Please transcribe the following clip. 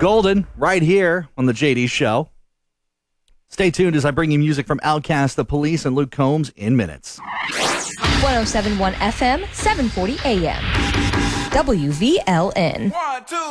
Golden right here on the JD Show. Stay tuned as I bring you music from Outkast, The Police, and Luke Combs in minutes. 107.1 FM, 740 AM. WVLN. 1, 2.